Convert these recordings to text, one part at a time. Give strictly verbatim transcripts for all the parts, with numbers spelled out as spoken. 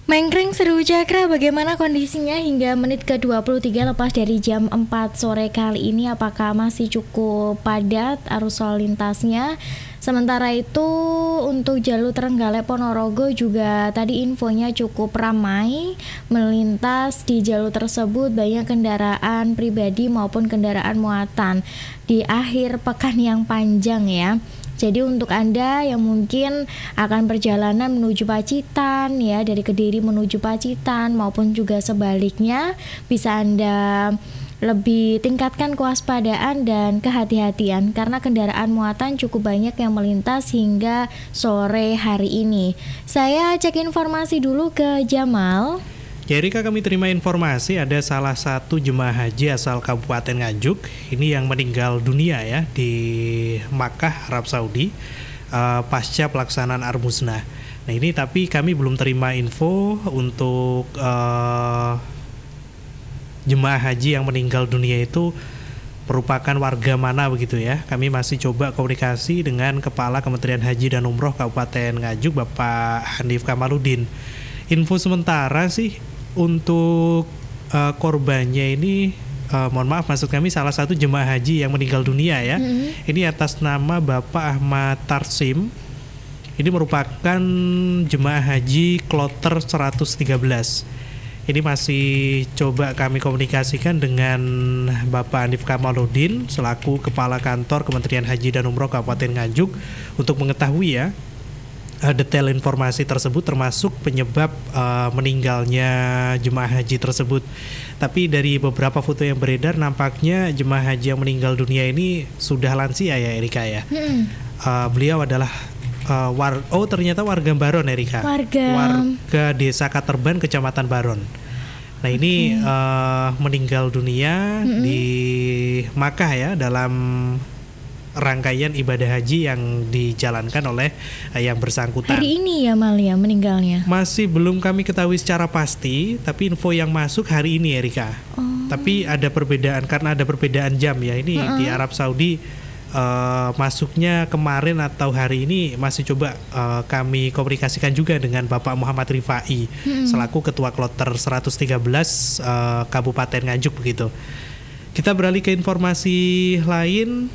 Mengkring Seru Cakra, bagaimana kondisinya hingga menit ke dua puluh tiga lepas dari jam empat sore kali ini? Apakah masih cukup padat arus lalu lintasnya? Sementara itu untuk jalur Trenggalek Ponorogo juga tadi infonya cukup ramai melintas di jalur tersebut, banyak kendaraan pribadi maupun kendaraan muatan di akhir pekan yang panjang ya. Jadi untuk Anda yang mungkin akan perjalanan menuju Pacitan ya, dari Kediri menuju Pacitan maupun juga sebaliknya, bisa Anda lebih tingkatkan kewaspadaan dan kehati-hatian karena kendaraan muatan cukup banyak yang melintas hingga sore hari ini. Saya cek informasi dulu ke Jamal. Ya Rika, kami terima informasi ada salah satu jemaah haji asal Kabupaten Nganjuk ini yang meninggal dunia ya di Makkah, Arab Saudi uh, pasca pelaksanaan Armusna. Nah ini tapi kami belum terima info untuk uh, jemaah haji yang meninggal dunia itu merupakan warga mana begitu ya. Kami masih coba komunikasi dengan Kepala Kementerian Haji dan Umroh Kabupaten Nganjuk, Bapak Hanif Kamaludin. Info sementara sih untuk uh, korbannya ini, uh, mohon maaf maksud kami salah satu jemaah haji yang meninggal dunia ya. Mm-hmm. Ini atas nama Bapak Ahmad Tarsim. Ini merupakan jemaah haji kloter seratus tiga belas. Ini masih coba kami komunikasikan dengan Bapak Hanif Kamaludin selaku Kepala Kantor Kementerian Haji dan Umroh Kabupaten Nganjuk untuk mengetahui ya Uh, detail informasi tersebut termasuk penyebab uh, meninggalnya jemaah haji tersebut. Tapi dari beberapa foto yang beredar nampaknya jemaah haji yang meninggal dunia ini sudah lansia ya Erika ya. Hmm. Uh, beliau adalah uh, war- oh ternyata warga Baron Erika. Warga warga Desa Katerban, Kecamatan Baron. Nah ini okay. uh, meninggal dunia hmm. di Makkah ya dalam rangkaian ibadah haji yang dijalankan oleh uh, yang bersangkutan. Hari ini ya Malia meninggalnya? Masih belum kami ketahui secara pasti, tapi info yang masuk hari ini Erika. Oh. Tapi ada perbedaan karena ada perbedaan jam ya. Ini uh-uh. di Arab Saudi uh, masuknya kemarin atau hari ini masih coba uh, kami komunikasikan juga dengan Bapak Muhammad Rifai hmm. selaku Ketua Kloter seratus tiga belas uh, Kabupaten Nganjuk begitu. Kita beralih ke informasi lain.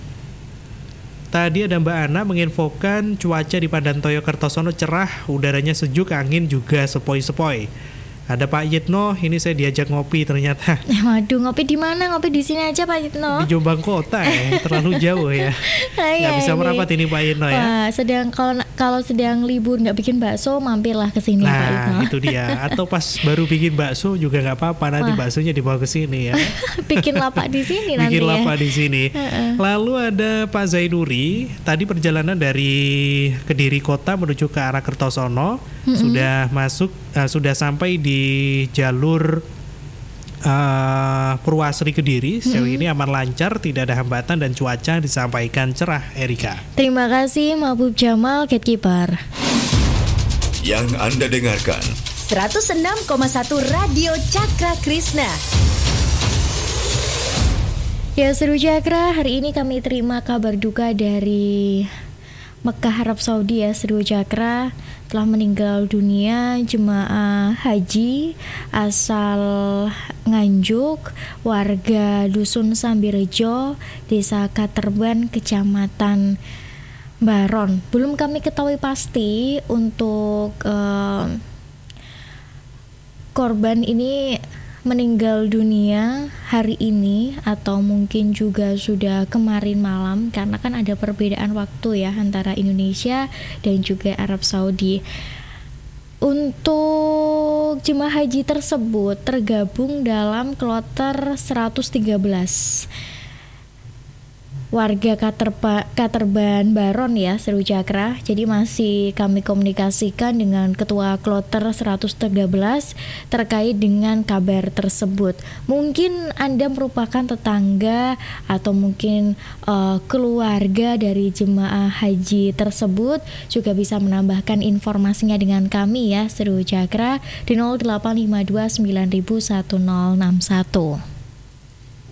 Tadi ada Mbak Ana menginfokan cuaca di Padantoyo Kertosono cerah, udaranya sejuk, angin juga sepoi-sepoi. Ada Pak Yitno, ini saya diajak ngopi ternyata. Waduh, ngopi di mana? Ngopi di sini aja Pak Yitno. Di Jombang Kota ya, terlalu jauh ya. Nggak bisa merapat ini Pak Yitno ya. Wah, sedang kalau kalau sedang libur nggak bikin bakso, mampirlah ke sini nah, Pak Yitno. Nah, itu dia. Atau pas baru bikin bakso juga nggak apa-apa, nanti Wah. baksonya dibawa ke sini ya. Bikin lapak di sini nanti. Bikin ya. lapak di sini. Lalu ada Pak Zainuri, tadi perjalanan dari Kediri Kota menuju ke arah Kertosono mm-hmm. sudah masuk, uh, sudah sampai di di jalur uh, Purwasri Kediri. Sejauh hmm. ini aman lancar, tidak ada hambatan dan cuaca disampaikan cerah Erika. Terima kasih Mahbub Jamal, Gatekeeper. Yang Anda dengarkan seratus enam koma satu Radio Cakra Krishna. Ya Seru Cakra, hari ini kami terima kabar duka dari Mekah, Arab Saudi ya Seru Cakra. Telah meninggal dunia jemaah haji asal Nganjuk, warga Dusun Sambirejo, Desa Katerban, Kecamatan Baron. Belum kami ketahui pasti untuk uh, korban ini meninggal dunia hari ini atau mungkin juga sudah kemarin malam, karena kan ada perbedaan waktu ya antara Indonesia dan juga Arab Saudi. Untuk jemaah haji tersebut tergabung dalam kloter seratus tiga belas warga Katerba, Katerban Baron ya Seru Cakra. Jadi masih kami komunikasikan dengan Ketua Kloter seratus tiga belas terkait dengan kabar tersebut. Mungkin Anda merupakan tetangga atau mungkin uh, keluarga dari jemaah haji tersebut, juga bisa menambahkan informasinya dengan kami ya Seru Cakra di nol delapan lima dua sembilan satu nol enam satu.